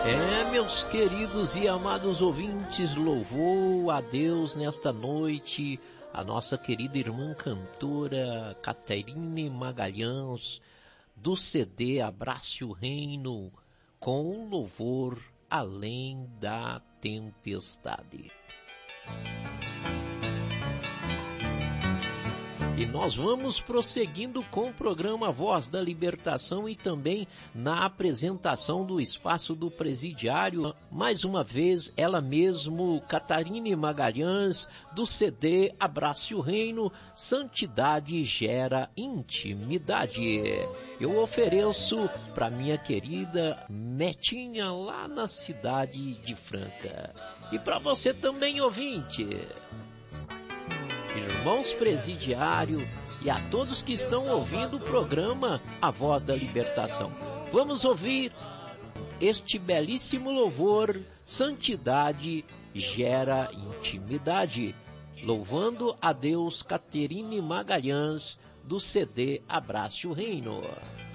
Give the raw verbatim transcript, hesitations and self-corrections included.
É, meus queridos e amados ouvintes, louvou a Deus nesta noite a nossa querida irmã cantora Caterine Magalhães, do C D Abrace o Reino, com o louvor Além da Tempestade. E nós vamos prosseguindo com o programa Voz da Libertação e também na apresentação do espaço do presidiário. Mais uma vez, ela mesmo, Catarine Magalhães, do C D Abrace o Reino, Santidade Gera Intimidade. Eu ofereço para minha querida netinha lá na cidade de Franca. E para você também, ouvinte, irmãos presidiário e a todos que estão ouvindo o programa A Voz da Libertação. Vamos ouvir este belíssimo louvor, Santidade Gera Intimidade, louvando a Deus, Caterine Magalhães, do C D Abrace o Reino.